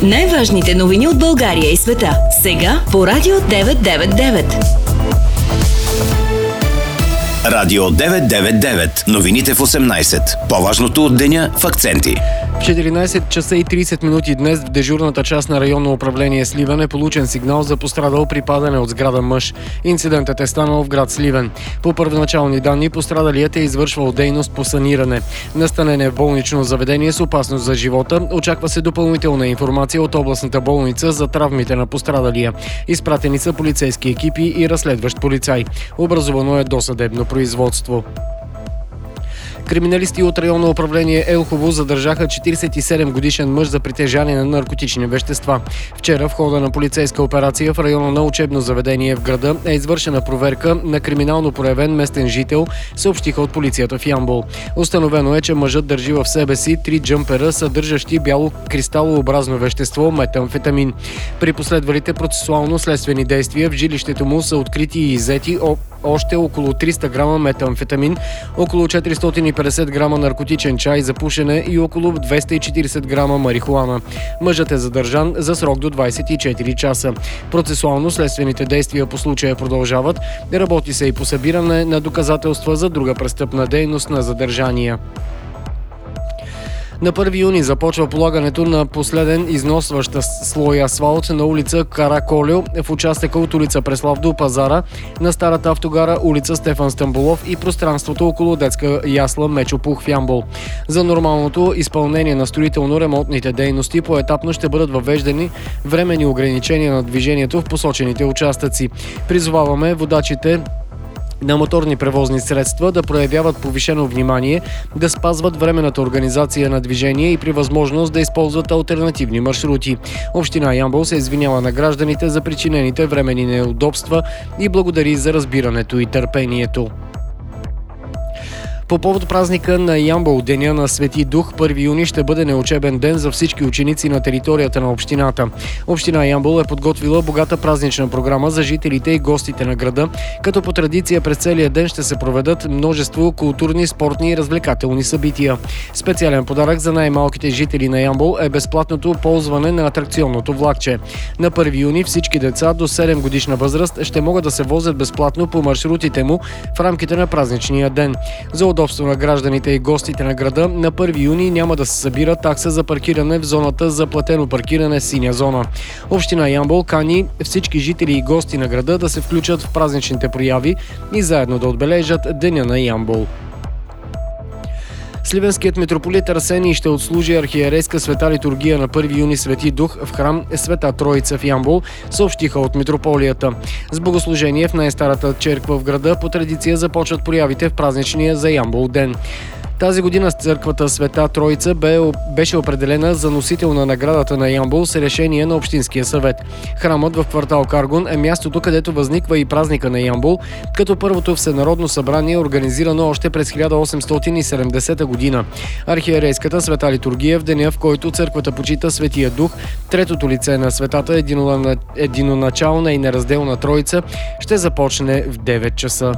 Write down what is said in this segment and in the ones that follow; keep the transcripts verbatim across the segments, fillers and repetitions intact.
Най-важните новини от България и света. Сега по Радио деветsto девет и девет. Радио деветsto девет и девет. Новините в осемнайсет. По-важното от деня в акценти. В четиринайсет часа и трийсет минути днес в дежурната част на районно управление Сливен е получен сигнал за пострадал при падане от сграда мъж. Инцидентът е станал в град Сливен. По първоначални данни пострадалият е извършвал дейност по саниране. Настанен е в болнично заведение с опасност за живота. Очаква се допълнителна информация от областната болница за травмите на пострадалия. Изпратени са полицейски екипи и разследващ полицай. Образувано е досъдебно производство. Криминалисти от районно управление Елхово задържаха четирийсет и седем годишен мъж за притежание на наркотични вещества. Вчера в хода на полицейска операция в района на учебно заведение в града е извършена проверка на криминално проявен местен жител, съобщиха от полицията в Ямбол. Установено е, че мъжът държи в себе си три джъмпера, съдържащи бяло кристалообразно вещество метамфетамин. При последвалите процесуално-следствени действия в жилището му са открити и иззети още около триста грама метамфетамин, около четиристотин и петдесет грама наркотичен чай за пушене и около двеста и четирийсет грама марихуана. Мъжът е задържан за срок до двайсет и четири часа. Процесуално следствените действия по случая продължават. Работи се и по събиране на доказателства за друга престъпна дейност на задържания. На първи юни започва полагането на последен износващ слой асфалт на улица Караколю в участъка от улица Преслав до пазара, на старата автогара улица Стефан Стамболов и пространството около детска ясла Мечо Пух в Ямбол. За нормалното изпълнение на строително-ремонтните дейности поетапно ще бъдат въвеждани временни ограничения на движението в посочените участъци. Призоваваме водачите на моторни превозни средства да проявяват повишено внимание, да спазват временната организация на движение и при възможност да използват алтернативни маршрути. Община Ямбол се извинява на гражданите за причинените временни неудобства и благодари за разбирането и търпението. По повод празника на Ямбол, Деня на Свети Дух, първи юни ще бъде неучебен ден за всички ученици на територията на общината. Община Ямбол е подготвила богата празнична програма за жителите и гостите на града, като по традиция през целия ден ще се проведат множество културни, спортни и развлекателни събития. Специален подарък за най-малките жители на Ямбол е безплатното ползване на атракционното влакче. На първи юни всички деца до седем годишна възраст ще могат да се возят безплатно по маршрутите му в рамките на празничния ден. За удобство на гражданите и гостите на града, на първи юни няма да се събира такса за паркиране в зоната за платено паркиране синя зона. Община Ямбол кани всички жители и гости на града да се включат в празничните прояви и заедно да отбележат Деня на Ямбол. Сливенският митрополит Арсений ще отслужи архиерейска света литургия на първи юни Свети Дух в храм Света Троица в Ямбол, съобщиха от митрополията. С богослужение в най-старата черква в града по традиция започват проявите в празничния за Ямбол ден. Тази година църквата Света Троица бе, беше определена за носител на наградата на Ямбол с решение на Общинския съвет. Храмът в квартал Каргун е мястото, където възниква и празника на Ямбол, като първото всенародно събрание е организирано още през хиляда осемстотин и седемдесета година. Архиерейската света литургия в деня, в който църквата почита Светия Дух, третото лице на светата единоначална и неразделна Троица, ще започне в девет часа.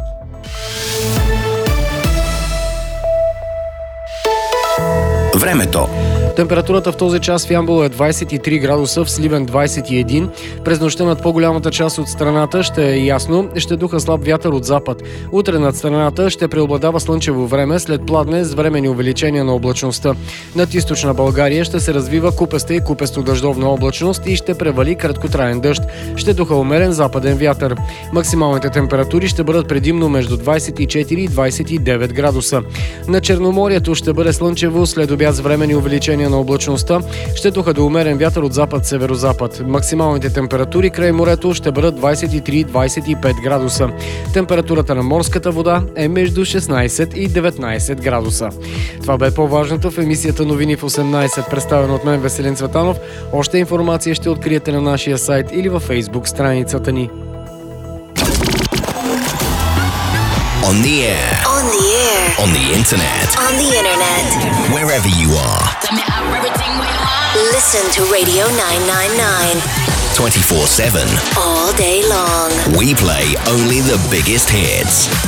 Времето. Температурата в този час в Ямбол е двайсет и три градуса, в Сливен двайсет и един. През нощта над по-голямата част от страната ще е ясно, ще духа слаб вятър от запад. Утре над страната ще преобладава слънчево време, след пладне с времени увеличения на облачността. Над източна България ще се развива купеста и купесто-дъждовна облачност и ще превали краткотраен дъжд. Ще духа умерен западен вятър. Максималните температури ще бъдат предимно между двайсет и четири и двайсет и девет градуса. На Черноморието ще бъде слънчево, след обяд с времени увеличения на облачността, ще духа до умерен вятър от запад-северозапад. Максималните температури край морето ще бъдат двайсет и три и двайсет и пет градуса. Температурата на морската вода е между шестнайсет и деветнайсет градуса. Това бе по-важното в емисията Новини в осемнайсет, представена от мен Веселин Цветанов. Още информация ще откриете на нашия сайт или във Фейсбук страницата ни. On the air. On the air. On the internet. On the internet. Wherever you are. Listen to Radio nine ninety-nine. twenty-four seven. All day long. We play only the biggest hits.